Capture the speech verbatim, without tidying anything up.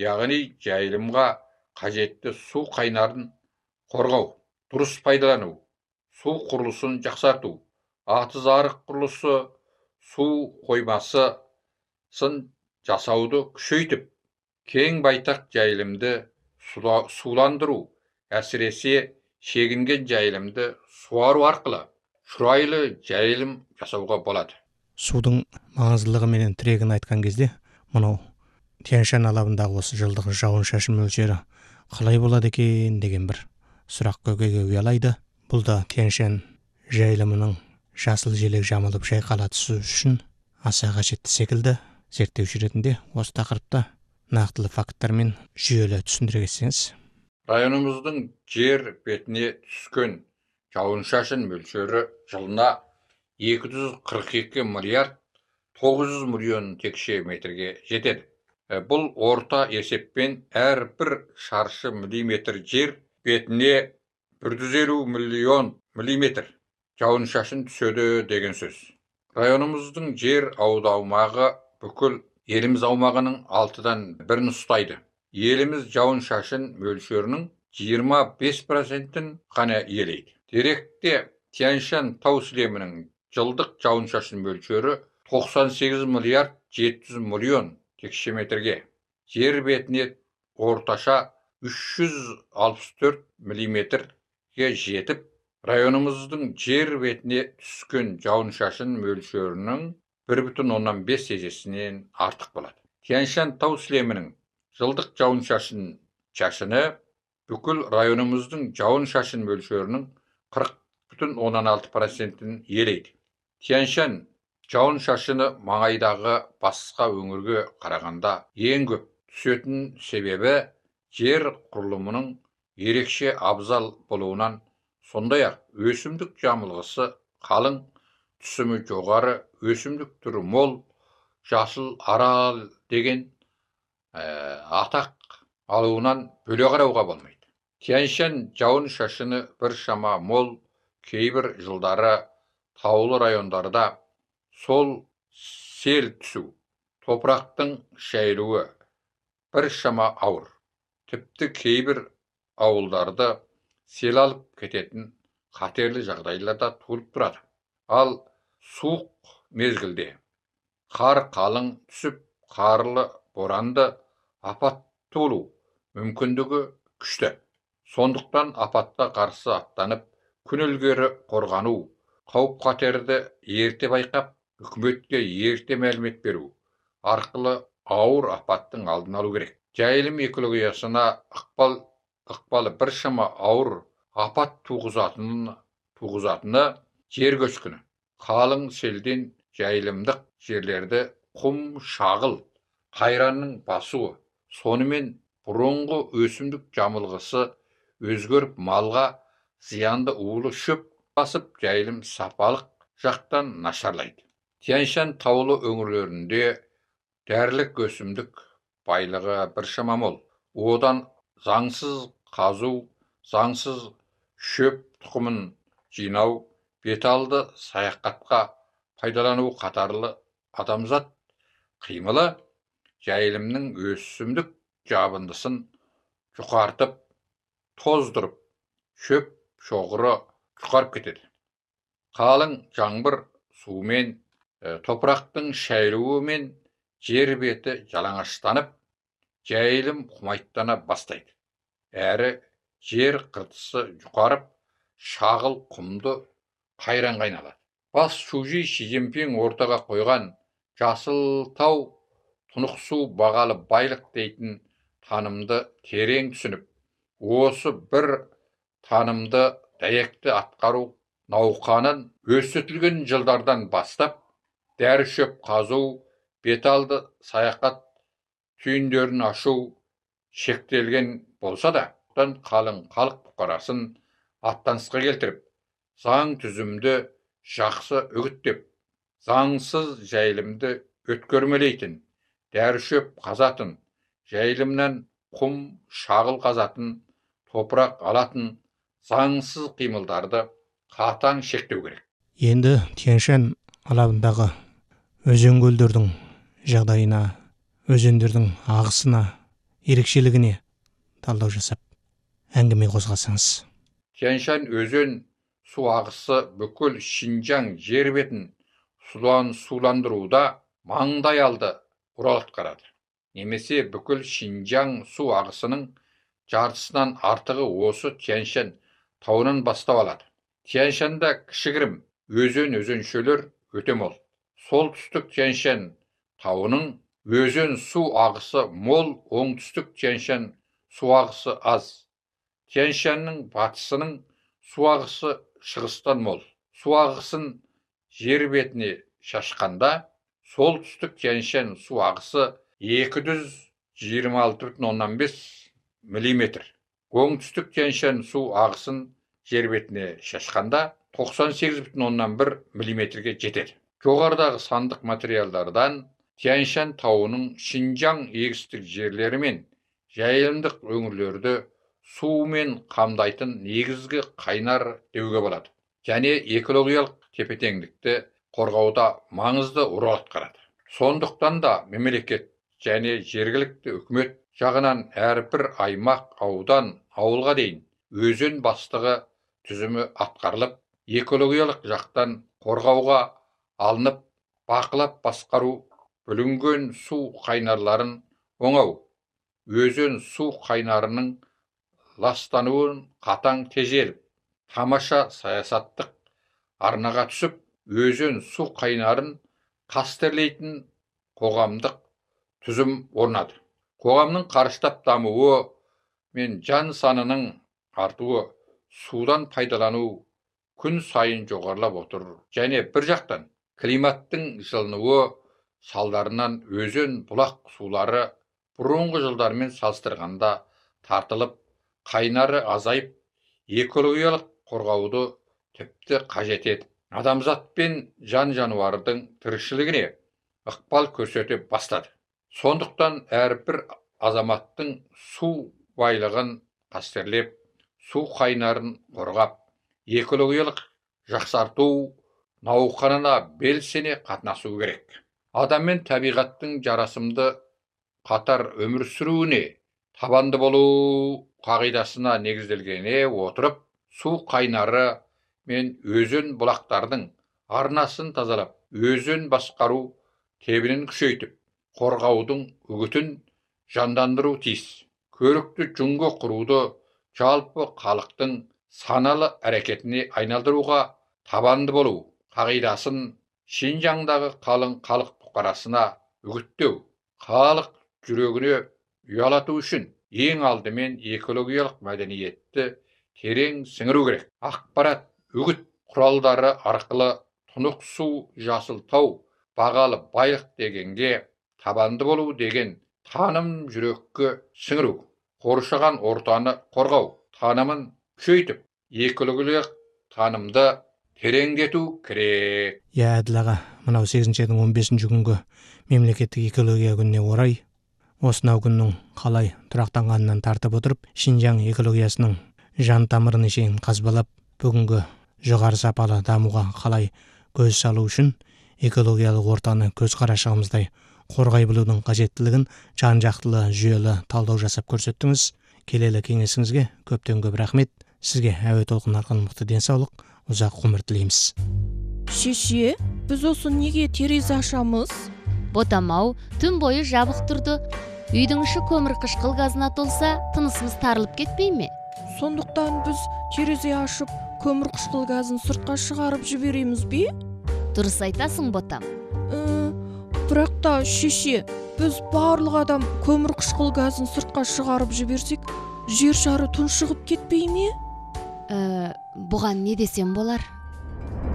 яғни жайылымға қажетті су қайнарын қорғау, дұрыс пайдалану, су құрылысын жақсарту, атыз арық құрылысы, су қоймасы сын жасауды күшейтіп, кең байтақ жайылымды суландыру, әсіресе шегінген жайылымды суару арқылы шұрайлы жайылым жасауға болады. Судың маңыздылығы менен тірегін айтқан кезде, мынау Тянь-Шань алабындағы осы жылдық жауын-шашын мөлшері қалай болады екен деген бір сұрақ көкейге ұялайды. Бұл да Тянь-Шань жайылымының жасыл желек жамылып жайқала түсу үшін аса қажетті секілді. Зерттеуші ретінде осы тақырыпта нақтылы факттармен жүйелі түсіндіре кетсеңіз. Районымыздың жер бетіне түскен жауын-шашын мөлшері жылына екі жүз қырық екі миллиард тоғыз жүз миллион текше метрге жетеді. Бұл орта есеппен әрбір шаршы миллиметр жер бетіне бір жүз елу миллион миллиметр жауын-шашын түседі деген сөз. Районымыздың жер аумағы бүкіл еліміз аумағының алтыдан бірін ұстайды. Еліміз жауын-шашын мөлшерінің жиырма бес процентін ғана иелейді. Деректе Тянь-Шань тау сілемінің жылдық жауын-шашын мөлшері тоқсан сегіз миллиард жеті жүз миллион текше метрге, жер бетіне орташа үш жүз алпыс төрт миллиметрге жетіп, районымыздың жер бетіне түскен жауын-шашын мөлшерінің бір бүтін оннан бес есесінен артық болады. Тянь-Шань тау сілемінің жылдық жауын-шашын шашыны бүкіл районымыздың жауын-шашын мөлшерінің қырық бүтін оннан алты процентін иелейді. Тянь-Шань жауын-шашыны маңайдағы басқа өңірге қарағанда ең көп түсетін себебі жер құрылымының ерекше абзал болуынан, сондай-ақ өсімдік жамылғысы қалың, түсімі жоғары, өсімдік түрі мол, жасыл арал деген ә, атақ алуынан бөле қарауға болмайды. Тянь-Шань жауын-шашыны біршама мол, кейбір жылдары таулы райондарда сол сел түсу, топырақтың шайылуы біршама ауыр. Тіпті кейбір ауылдарды сел алып кететін қатерлі жағдайларда туып тұрады. Ал суық мезгілде қар қалың түсіп, қарлы боранды апат болу мүмкіндігі күшті. Сондықтан апатқа қарсы аттанып, күн ілгері қорғану, қауіп-қатерді ерте байқап, үкіметке ерте мәлімет беру арқылы ауыр апаттың алдын алу керек. Жайылым экологиясына ықпал, ықпалы біршама ауыр апат туғызатыны, туғызатыны жер көшкіні. Қалың селден жайылымдық жерлерді құм, шағыл, қайранның басуы, сонымен бұрынғы өсімдік жамылғысы өзгеріп малға зиянды улы шөп басып, жайылым сапалық жақтан нашарлайды. Тянь-Шань таулы өңірлерінде дәрілік өсімдік байлығы біршама мол. Одан заңсыз қазу, заңсыз шөп тұқымын жинау, беталды саяхатқа пайдалану қатарлы адамзат қимылы жайылымның өсімдік жабындысын жұқартып, тоздырып, шөп шоғыры жұқарып кетеді. Қалың жаңбыр суымен, ә, топырақтың шайылуымен жер беті жалаңаштанып, жайылым құмайттана бастайды. Әрі жер қыртысы жұқарып, шағыл құмды қайранға айналады. Бас шужи Ши Цзиньпин ортаға қойған жасыл тау, тұнық су бағалы байлық дейтін танымды терең түсініп, осы бір танымды дәйекті атқару науқанын өрістетілген жылдардан бастап, дәрі шөп қазу, беталды саяхат түйіндерін ашу шектелген болса да, қалың халық бұқарасын аттанысқа келтіріп, заң түзімді жақсы үгіттеп, заңсыз жайылымды өткөрмелейтін, дәрі шөп қазатын, жайылымнан құм, шағыл қазатын, топырақ алатын заңсыз қимылдарды қатаң шектеу керек. Енді Тянь-Шань алабындағы өзен көлдердің жағдайына, өзендердің ағысына ерекшелігіне талдау жасап әңгіме қозғасаңыз. Тянь-Шань өзен су ағысы бүкіл Шинжаң жер бетін судан суландыруда маңдай алды рөл атқарады. Немесе бүкіл Шинжаң су ағысының жартысынан артығы осы Тянь-Шань тауынан бастап алады. Тянь-Шанда кішігірім өзен өзеншелер өте мол. Солтүстік Тянь-Шань тауының өзен су ағысы мол, оңтүстік Тянь-Шань су ағысы аз. Тянь-Шаньның батысының су ағысы шығыстан мол. Су ағысын жер бетіне шашқанда, солтүстік Тянь-Шань су ағысы екі жүз жиырма алты бүтін оннан бес миллиметр. Оңтүстік Тянь-Шань су ағысын жер бетіне шашқанда тоқсан сегіз бүтін оннан бір миллиметрге жетеді. Жоғарыдағы сандық материалдардан Тянь-Шань тауының Шинжаң егістік жерлері мен жайылымдық өңірлерді сумен қамдайтын негізгі қайнар деуге болады. Және экологиялық тепе-теңдікті қорғауда маңызды рөл атқарады. Сондықтан да мемлекет және жергілікті үкімет жағынан әрбір аймақ, аудан, ауылға дейін өзен бастығы түзімі атқарылып, экологиялық жақтан қорғауға алынып, бақылап басқару, бүлінген су қайнарларын оңау, өзен су қайнарының ластануын қатаң тежеліп, тамаша саясаттық арнаға түсіп, өзен су қайнарын қастерлейтін қоғамдық түзім орнады. Қоғамның қарыштап дамуы мен жан санының артуы, судан пайдалану күн сайын жоғарылап отыр. Және бір жақтан климаттың жылынуы салдарынан өзен бұлақ сулары бұрынғы жылдармен салыстырғанда тартылып, қайнары азайып, экологиялық қорғауды тіпті қажет етіп, адамзат пен жан жануардың тіршілігіне ықпал көрсете бастады. Сондықтан әрбір азаматтың су байлығын қастерлеп, су қайнарын қорғап, экологиялық жақсарту науқанына белсене қатынасу керек. Адам мен табиғаттың жарасымды қатар өмір сүруіне табанды болу қағидасына негізделгене отырып, су қайнары мен өзен бұлақтардың арнасын тазалап, өзен басқару тебінін күшейтіп, қорғаудың үгітін жандандыру тиіс. Көрікті жүңгі құруды жалпы халықтың саналы әрекетіне айналдыруға табанды болу қағидасын Шинжаңдағы қалың халық бұқарасына үгіттеу, халық жүрегіне ұялату үшін ең алдымен экологиялық мәдениетті терең сіңіру керек. Ақпарат, үгіт құралдары арқылы тұнық су, жасыл тау, бағалы байлық дегенге табанды болу деген таным жүрекке сіңіру, қоршаған ортаны қорғау танымын күшейтіп, экологиялық танымды тереңдету керек. Я Әділ аға, мынау сегізінші айдың он бесінші күнгі мемлекеттік экология күніне орай осынау күннің қалай тұрақтанғанынан тартып отырып, Шинжаң экологиясының жан тамырын шейін қазбалап, бүгінгі жоғары сапалы дамуға қалай көз салу үшін экологиялық ортаны көз қарашығымыздай қорғай білудің қажеттілігін жан-жақтылы жүйелі талдау жасап көрсеттіңіз. Келелі кеңесіңізге көптен көп рахмет. Сізге әуе толқын арқылы мықты денсаулық, ұзақ ғұмыр тілейміз. Шеше, біз осы неге терезе ашамыз? Ботамау түн бойы жабық тұрды. Үйдің іші көмір қышқыл газына толса, тынысымыз тарылып кетпей ме? Сондықтан біз терезе ашып, көмір қышқыл газын сыртқа шығарып жібереміз бе? Дұрыс айтасың, ботам. Ә, бірақ та шеше, біз барлық адам көмір қышқыл газын сыртқа шығарып жіберсек, жер шары тұншығып кетпей ме? Ә, бұған не десем болар?